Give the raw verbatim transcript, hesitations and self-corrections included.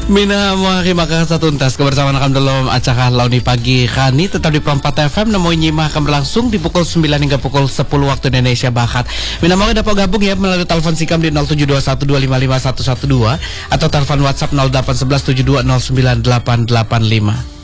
Mina mari maka satuntas kebersamaan akan dalam acara Launi Pagi Kani tetap di Perempat F M. Namun nyimak akan berlangsung di pukul sembilan hingga pukul sepuluh waktu Indonesia Barat. Mina mari dapat gabung ya melalui telepon Sikam di nol tujuh dua satu dua lima lima satu satu dua atau telepon WhatsApp nol delapan satu satu tujuh dua nol sembilan delapan delapan lima.